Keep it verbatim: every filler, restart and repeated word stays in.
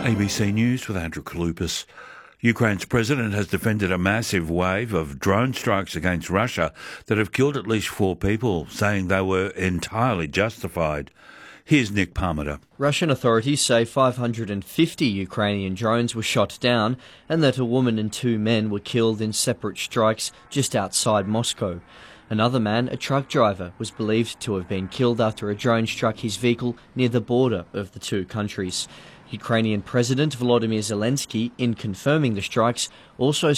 A B C News with Andrew Kaloupas. Ukraine's president has defended a massive wave of drone strikes against Russia that have killed at least four people, saying they were entirely justified. Here's Nick Parmiter. Russian authorities say five hundred fifty Ukrainian drones were shot down and that a woman and two men were killed in separate strikes just outside Moscow. Another man, a truck driver, was believed to have been killed after a drone struck his vehicle near the border of the two countries. Ukrainian President Volodymyr Zelensky, in confirming the strikes, also